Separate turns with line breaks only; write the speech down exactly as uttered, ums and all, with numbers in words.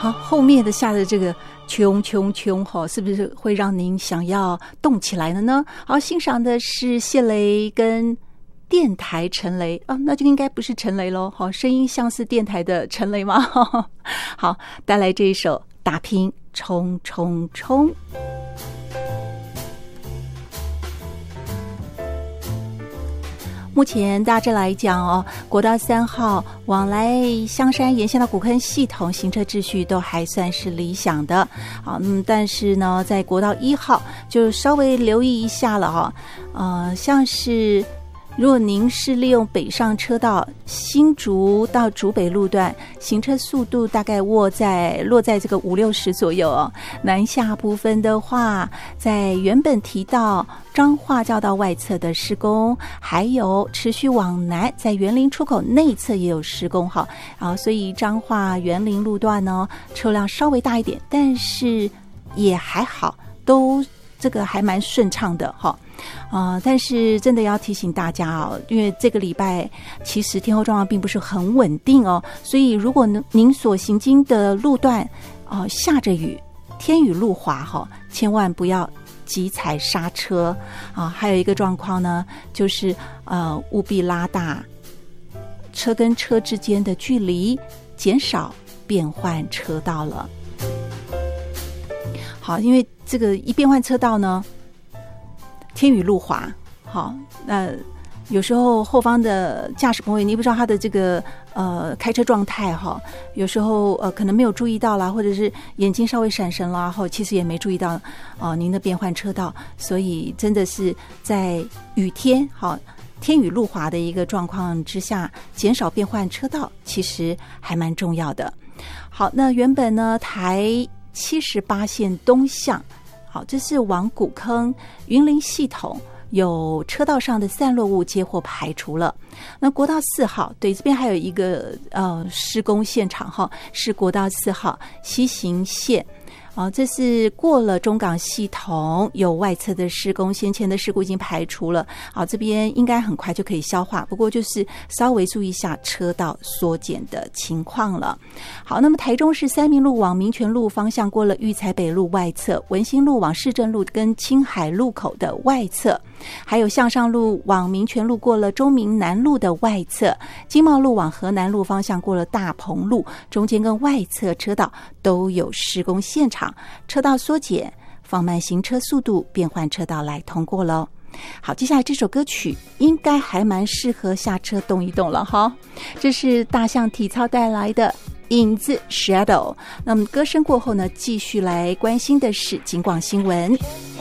好，后面的下的这个冲冲冲哈，是不是会让您想要动起来了呢？好，欣赏的是谢雷跟电台陈雷啊，那就应该不是陈雷咯。好，声音像是电台的陈雷吗？好，带来这一首打拼冲冲冲。目前大致来讲哦，国道三号往来香山沿线到古坑系统行车秩序都还算是理想的。好，嗯，但是呢，在国道一号就稍微留意一下了哈、哦。呃，像是如果您是利用北上车道新竹到竹北路段，行车速度大概落在落在这个五六十左右哦。南下部分的话，在原本提到彰化交道外侧的施工，还有持续往南，在园林出口内侧也有施工哈啊，所以彰化园林路段呢，车辆稍微大一点，但是也还好，都这个还蛮顺畅的哈。啊、呃，但是真的要提醒大家哦，因为这个礼拜其实天候状况并不是很稳定哦，所以如果您所行经的路段啊、呃、下着雨，天雨路滑哈、哦，千万不要急踩刹车啊。还有一个状况呢，就是呃务必拉大车跟车之间的距离，减少变换车道了。好，因为这个一变换车道呢，天雨路滑，好，那有时候后方的驾驶朋友，你不知道他的这个呃开车状态哈，有时候呃可能没有注意到啦，或者是眼睛稍微闪神啦，后其实也没注意到啊、呃、您的变换车道，所以真的是在雨天好天雨路滑的一个状况之下，减少变换车道，其实还蛮重要的。好，那原本呢台七十八线东向。好，这是往古坑云林系统有车道上的散落物接获排除了。那国道四号，对，这边还有一个呃施工现场哈，是国道四号西行线。啊，这是过了中港系统有外侧的施工，先前的事故已经排除了。好，这边应该很快就可以消化，不过就是稍微注意一下车道缩减的情况了。好，那么台中市三民路往民权路方向过了育才北路外侧，文心路往市政路跟青海路口的外侧，还有向上路往民权路过了中民南路的外侧，经贸路往河南路方向过了大鹏路，中间跟外侧车道都有施工现场，车道缩减，放慢行车速度，变换车道来通过咯。好，接下来这首歌曲应该还蛮适合下车动一动了哈。这是大象体操带来的影子 Shadow。那么歌声过后呢，继续来关心的是警广新闻。